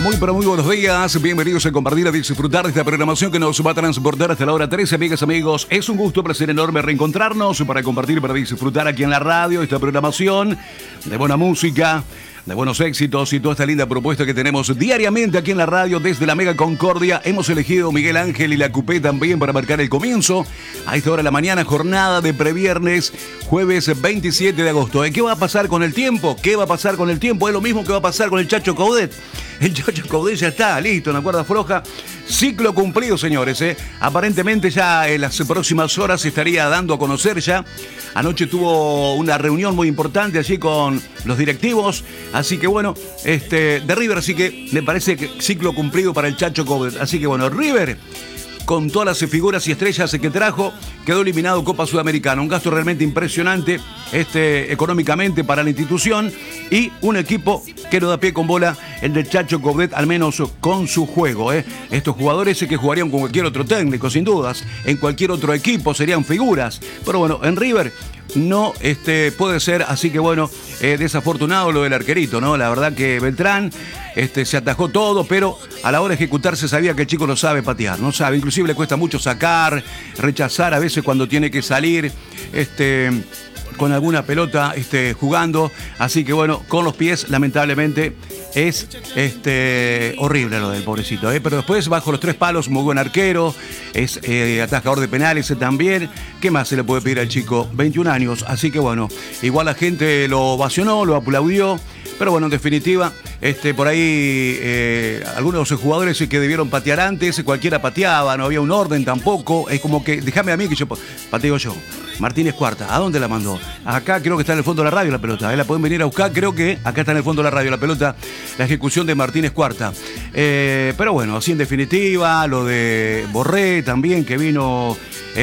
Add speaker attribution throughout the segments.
Speaker 1: Muy pero muy buenos días, bienvenidos a compartir, a disfrutar de esta programación que nos va a transportar hasta la hora 13, amigas, amigos. Es un gusto, placer enorme reencontrarnos para compartir, para disfrutar aquí en la radio esta programación de buena música, de buenos éxitos y toda esta linda propuesta que tenemos diariamente aquí en la radio desde la Mega Concordia. Hemos elegido Miguel Ángel y la Coupé también para marcar el comienzo a esta hora de la mañana, jornada de previernes, jueves 27 de agosto. ¿Qué va a pasar con el tiempo? ¿Qué va a pasar con el tiempo? Es lo mismo que va a pasar con el Chacho Coudet. El Chacho Coudet ya está listo en la cuerda floja. Ciclo cumplido, señores. Aparentemente ya en las próximas horas se estaría dando a conocer ya. Anoche tuvo una reunión muy importante allí con los directivos. Así que bueno, de River, así que me parece que ciclo cumplido para el Chacho Coudet. Así que bueno, River, con todas las figuras y estrellas que trajo, quedó eliminado Copa Sudamericana. Un gasto realmente impresionante económicamente para la institución y un equipo que no da pie con bola, el del Chacho Coudet, al menos con su juego. Estos jugadores que jugarían con cualquier otro técnico, sin dudas. En cualquier otro equipo serían figuras. Pero bueno, en River no puede ser, así que bueno, desafortunado lo del arquerito, ¿no? La verdad que Beltrán se atajó todo, pero a la hora de ejecutar se sabía que el chico no sabe patear, no sabe, inclusive le cuesta mucho sacar, rechazar a veces cuando tiene que salir, con alguna pelota jugando, así que bueno, con los pies lamentablemente es horrible lo del pobrecito, pero después bajo los tres palos, muy buen arquero, es atajador de penales también. ¿Qué más se le puede pedir al chico? 21 años, así que bueno, igual la gente lo ovacionó, lo aplaudió, pero bueno, en definitiva, por ahí algunos jugadores que debieron patear antes, cualquiera pateaba, no había un orden tampoco, es como que déjame a mí que yo pateo yo. Martínez Cuarta, ¿a dónde la mandó? Acá creo que está en el fondo de la radio la pelota, la pueden venir a buscar, creo que acá está en el fondo de la radio la pelota, la ejecución de Martínez Cuarta. Pero bueno, así en definitiva, lo de Borré también, que vino,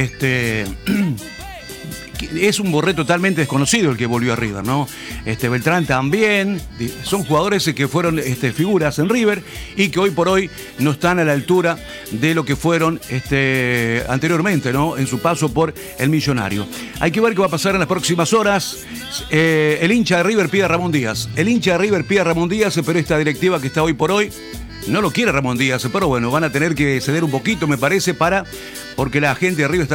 Speaker 1: es un Borré totalmente desconocido el que volvió a River, ¿no? Beltrán también, son jugadores que fueron figuras en River y que hoy por hoy no están a la altura de lo que fueron anteriormente, ¿no? En su paso por el Millonario. Hay que ver qué va a pasar en las próximas horas. El hincha de River pide a Ramón Díaz. El hincha de River pide a Ramón Díaz, pero esta directiva que está hoy por hoy no lo quiere Ramón Díaz, pero bueno, van a tener que ceder un poquito, me parece, porque la gente de River está